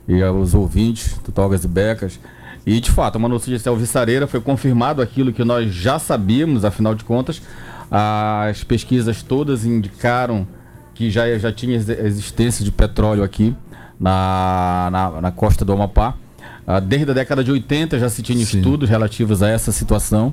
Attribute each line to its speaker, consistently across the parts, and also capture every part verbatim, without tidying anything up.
Speaker 1: e aos ouvintes do Togas e Becas. E de fato, uma notícia alvissareira, foi confirmado aquilo que nós já sabíamos, afinal de contas, as pesquisas todas indicaram que já, já tinha existência de petróleo aqui na, na, na costa do Amapá. Desde a década de oitenta já se tinha Sim. estudos relativos a essa situação,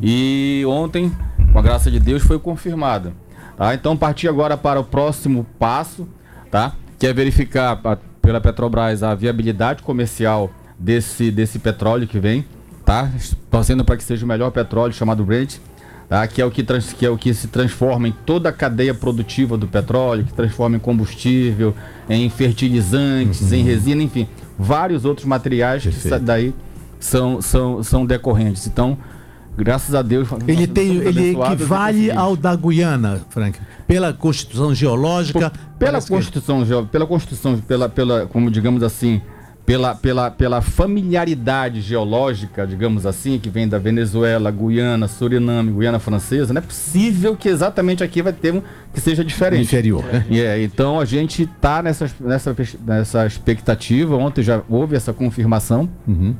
Speaker 1: e ontem, com a graça de Deus, foi confirmada. Tá? Então, partir agora para o próximo passo, tá? Que é verificar a, pela Petrobras a viabilidade comercial desse, desse petróleo que vem, tá? Torcendo para que seja o melhor petróleo, chamado Brent, tá? Que é o que, trans, que é o que se transforma em toda a cadeia produtiva do petróleo, que transforma em combustível, em fertilizantes, uhum. em resina, enfim, vários outros materiais Perfeito. que daí são, são, são decorrentes. Então, graças a Deus...
Speaker 2: Ele, tem, ele equivale ao da Guiana, Frank, pela constituição geológica...
Speaker 1: Por, pela, constituição, que... pela constituição, pela, pela, como digamos assim, pela, pela, pela familiaridade geológica, digamos assim, que vem da Venezuela, Guiana, Suriname, Guiana Francesa, não é possível que exatamente aqui vai ter um que seja diferente.
Speaker 2: Inferior, né?
Speaker 1: É, então a gente está nessa, nessa, nessa expectativa. Ontem já houve essa confirmação. Uhum.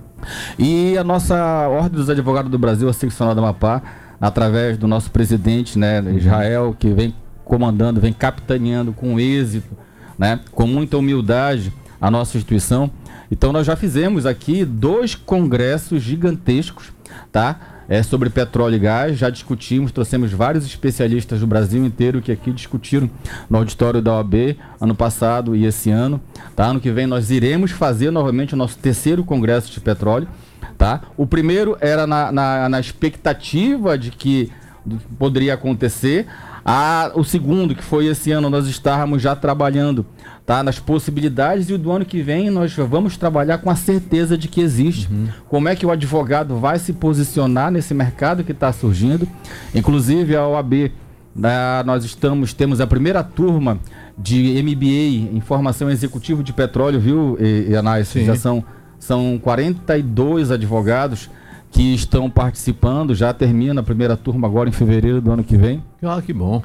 Speaker 1: E a nossa Ordem dos Advogados do Brasil, a seccional do Amapá, através do nosso presidente, né, Israel, que vem comandando, vem capitaneando com êxito, né, com muita humildade a nossa instituição. Então nós já fizemos aqui dois congressos gigantescos, tá? É, sobre petróleo e gás, já discutimos, trouxemos vários especialistas do Brasil inteiro que aqui discutiram no auditório da O A B ano passado e esse ano, tá? Ano que vem nós iremos fazer novamente o nosso terceiro congresso de petróleo, tá? O primeiro era na, na, na expectativa de que poderia acontecer. Ah, o segundo, que foi esse ano, nós estávamos já trabalhando, tá, nas possibilidades, e o do ano que vem nós vamos trabalhar com a certeza de que existe. Uhum. Como é que o advogado vai se posicionar nesse mercado que está surgindo. Inclusive a O A B, né, nós estamos, temos a primeira turma de M B A em formação executiva de petróleo, viu, e, e Anais? Já são, são quarenta e dois advogados que estão participando, já termina a primeira turma agora em fevereiro do ano que vem.
Speaker 2: Ah, que bom.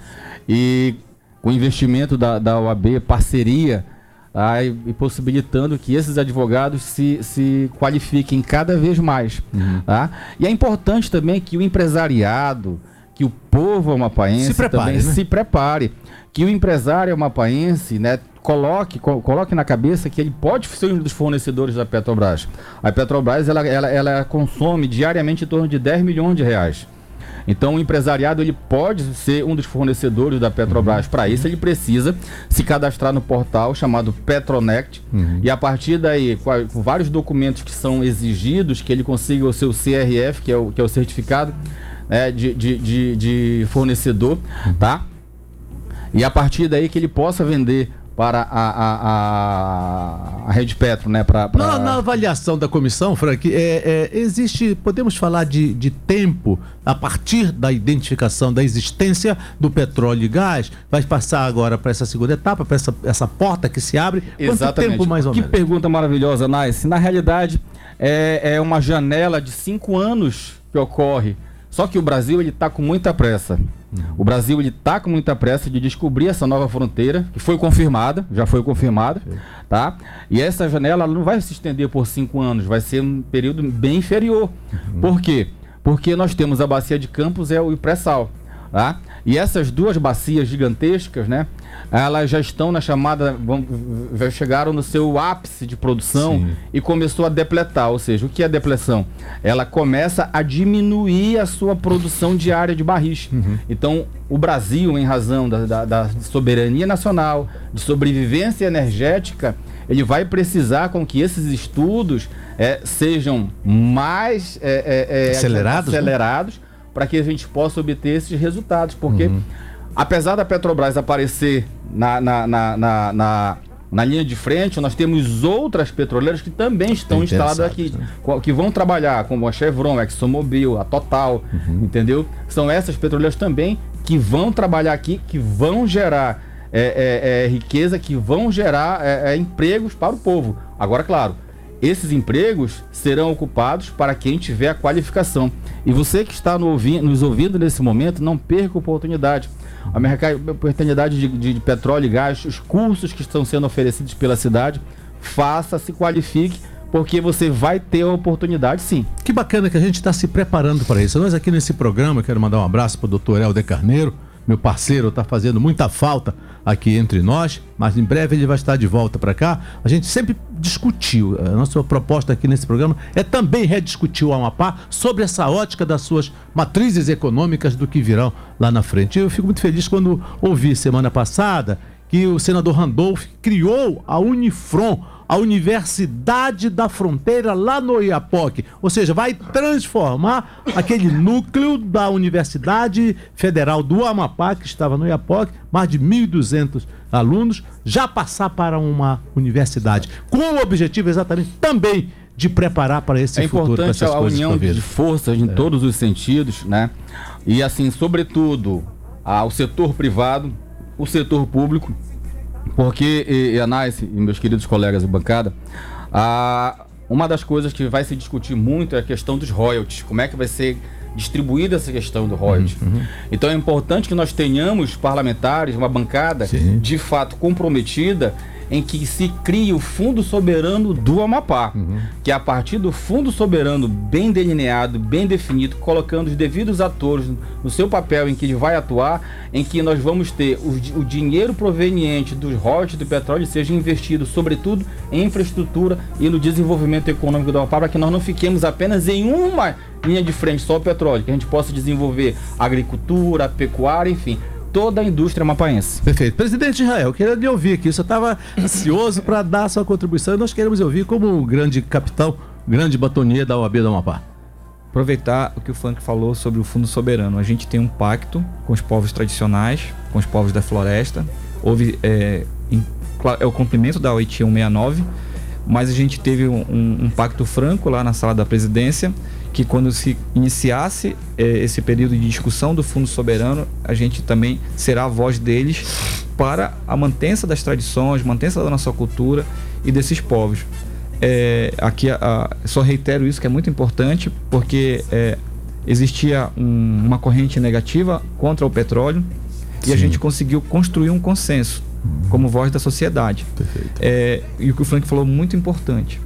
Speaker 1: E com o investimento da, da O A B, parceria, tá, e, e possibilitando que esses advogados se, se qualifiquem cada vez mais. Uhum. Tá? E é importante também que o empresariado, que o povo amapaense
Speaker 2: se prepare,
Speaker 1: também
Speaker 2: né?
Speaker 1: se prepare, que o empresário amapaense, né, coloque, co coloque na cabeça que ele pode ser um dos fornecedores da Petrobras. A Petrobras ela, ela, ela consome diariamente em torno de dez milhões de reais. Então o empresariado ele pode ser um dos fornecedores da Petrobras. Uhum. Para isso ele precisa se cadastrar no portal chamado Petronect, uhum. e a partir daí, com, a, com vários documentos que são exigidos, que ele consiga o seu C R F, que é o, que é o certificado, né, de, de, de, de fornecedor, uhum. tá? E a partir daí que ele possa vender para a, a, a, a Rede Petro, né? Pra, pra...
Speaker 2: Na, na avaliação da comissão, Frank, é, é, existe, podemos falar de, de tempo a partir da identificação da existência do petróleo e gás? Vai passar agora para essa segunda etapa, para essa, essa porta que se abre?
Speaker 1: Exatamente.
Speaker 2: Quanto tempo mais ou
Speaker 1: que
Speaker 2: menos?
Speaker 1: Que pergunta maravilhosa, Nice. Na realidade, é, é uma janela de cinco anos que ocorre. Só que o Brasil ele está com muita pressa. O Brasil ele está com muita pressa de descobrir essa nova fronteira, que foi confirmada, já foi confirmada, tá? E essa janela ela não vai se estender por cinco anos, vai ser um período bem inferior. Uhum. Por quê? Porque nós temos a bacia de Campos e o pré-sal, tá? E essas duas bacias gigantescas, né? Elas já estão na chamada, já chegaram no seu ápice de produção. Sim. E começou a depletar, ou seja, o que é depleção? Ela começa a diminuir a sua produção diária de barris. Uhum. Então, o Brasil, em razão da, da, da soberania nacional, de sobrevivência energética, ele vai precisar com que esses estudos é, sejam mais é, é,
Speaker 2: acelerados,
Speaker 1: acelerados, né? Para que a gente possa obter esses resultados, porque uhum. apesar da Petrobras aparecer na, na, na, na, na, na linha de frente, nós temos outras petroleiras que também estão instaladas aqui, né? Que vão trabalhar, como a Chevron, a ExxonMobil, a Total, uhum. entendeu? São essas petroleiras também que vão trabalhar aqui, que vão gerar é, é, é, riqueza, que vão gerar é, é, empregos para o povo. Agora, claro, esses empregos serão ocupados para quem tiver a qualificação. E você que está no ouvi nos ouvindo nesse momento, não perca a oportunidade. A mercado, oportunidade de, de, de petróleo e gás, os cursos que estão sendo oferecidos pela cidade, faça, se qualifique, porque você vai ter a oportunidade, sim.
Speaker 2: Que bacana que a gente está se preparando para isso. Nós aqui nesse programa, quero mandar um abraço para o doutor Helder Carneiro, meu parceiro, está fazendo muita falta aqui entre nós, mas em breve ele vai estar de volta para cá. A gente sempre discutiu, a nossa proposta aqui nesse programa é também rediscutir o Amapá sobre essa ótica das suas matrizes econômicas do que virão lá na frente. Eu fico muito feliz quando ouvi semana passada que o senador Randolph criou a Unifron, a Universidade da Fronteira lá no Oiapoque, ou seja, vai transformar aquele núcleo da Universidade Federal do Amapá, que estava no Oiapoque, mais de mil e duzentos alunos, já passar para uma universidade, com o objetivo exatamente também de preparar para esse
Speaker 1: é
Speaker 2: futuro.
Speaker 1: É importante a união de forças em é. todos os sentidos, né? E assim, sobretudo, ao setor privado, o setor público, porque, e, e Anais e meus queridos colegas de bancada, a, uma das coisas que vai se discutir muito é a questão dos royalties, como é que vai ser distribuída essa questão do royalties. Uhum. Então é importante que nós tenhamos parlamentares, uma bancada Sim. de fato comprometida em que se crie o Fundo Soberano do Amapá, uhum. que a partir do Fundo Soberano bem delineado, bem definido, colocando os devidos atores no seu papel em que ele vai atuar, em que nós vamos ter o, o dinheiro proveniente dos royalties do petróleo seja investido, sobretudo, em infraestrutura e no desenvolvimento econômico do Amapá, para que nós não fiquemos apenas em uma linha de frente, só o petróleo, que a gente possa desenvolver agricultura, pecuária, enfim, toda a indústria amapaense.
Speaker 2: Perfeito. Presidente Israel, eu queria lhe ouvir aqui. Você estava ansioso para dar a sua contribuição e nós queremos ouvir como grande capitão, grande batonier da O A B do Amapá.
Speaker 3: Aproveitar o que o Frank falou sobre o Fundo Soberano. A gente tem um pacto com os povos tradicionais, com os povos da floresta. Houve é, em, é o cumprimento da O I T cento e sessenta e nove, mas a gente teve um, um, um pacto franco lá na sala da presidência, que quando se iniciasse eh, esse período de discussão do Fundo Soberano, a gente também será a voz deles para a mantença das tradições, mantença da nossa cultura e desses povos. É, aqui a, a, só reitero isso, que é muito importante, porque é, existia um, uma corrente negativa contra o petróleo. Sim. E a gente conseguiu construir um consenso como voz da sociedade. É, e o que o Frank falou, muito importante.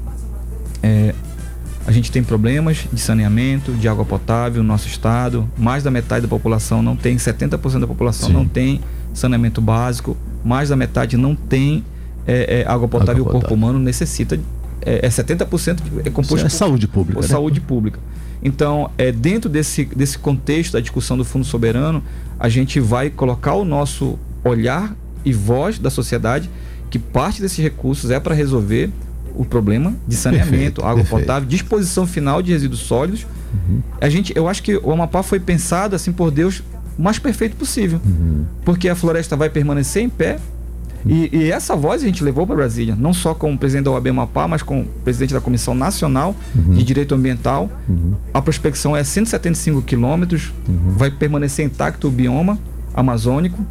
Speaker 3: É, A gente tem problemas de saneamento, de água potável no nosso estado. Mais da metade da população não tem, setenta por cento da população Sim. não tem saneamento básico. Mais da metade não tem é, é, água potável. Água o corpo humano necessita, é, é setenta por cento é composto
Speaker 2: é por saúde pública.
Speaker 3: Por
Speaker 2: né?
Speaker 3: saúde pública. Então, é, dentro desse, desse contexto da discussão do Fundo Soberano, a gente vai colocar o nosso olhar e voz da sociedade, que parte desses recursos é para resolver o problema de saneamento, perfeito, água perfeito. potável, disposição final de resíduos sólidos. Uhum. A gente, eu acho que o Amapá foi pensado assim por Deus o mais perfeito possível, uhum. porque a floresta vai permanecer em pé. Uhum. E, e essa voz a gente levou para Brasília, não só como presidente da O A B Amapá, mas como presidente da Comissão Nacional uhum. de Direito Ambiental. Uhum. A prospecção é cento e setenta e cinco quilômetros, uhum. vai permanecer intacto o bioma amazônico.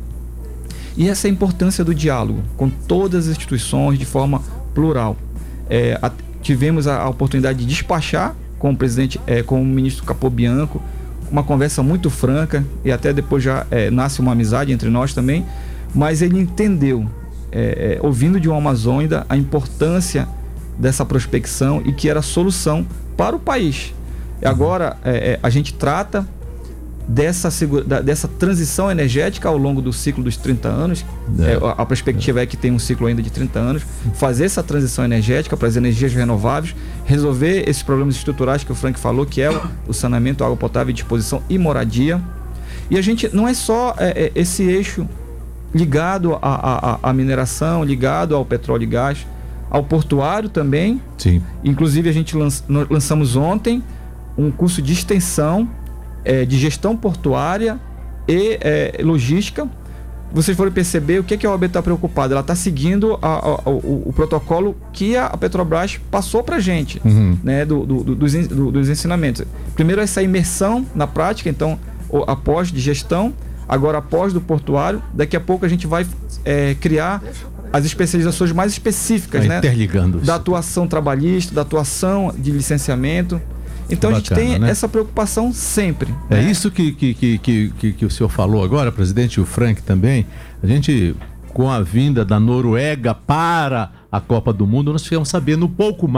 Speaker 3: E essa é a importância do diálogo com todas as instituições de forma plural. É, a, tivemos a, a oportunidade de despachar com o presidente, é, com o ministro Capobianco, uma conversa muito franca, e até depois já é, nasce uma amizade entre nós também, mas ele entendeu, é, é, ouvindo de um amazônida, a importância dessa prospecção e que era solução para o país. E agora é, é, a gente trata dessa, dessa transição energética ao longo do ciclo dos trinta anos. É. É, a perspectiva é. é que tem um ciclo ainda de trinta anos, fazer essa transição energética para as energias renováveis, resolver esses problemas estruturais que o Frank falou, que é o, o saneamento, água potável, disposição e moradia. E a gente não é só é, é, esse eixo ligado à mineração, ligado ao petróleo e gás, ao portuário também.
Speaker 2: Sim.
Speaker 3: Inclusive a gente lanç, lançamos ontem um curso de extensão É, de gestão portuária e é, logística. Vocês foram perceber o que, que a O A B está preocupada. Ela está seguindo a, a, o, o protocolo que a Petrobras passou para a gente, uhum. né, do, do, do, dos, do, dos ensinamentos. Primeiro essa imersão na prática, então a pós de gestão, agora a pós do portuário. Daqui a pouco a gente vai é, criar as especializações mais específicas,
Speaker 2: né, interligando
Speaker 3: da atuação trabalhista, da atuação de licenciamento. Então bacana, a gente tem, né, essa preocupação sempre.
Speaker 2: É,
Speaker 3: né?
Speaker 2: Isso que, que, que, que, que o senhor falou agora, presidente, e o Frank também. A gente, com a vinda da Noruega para a Copa do Mundo, nós ficamos sabendo um pouco mais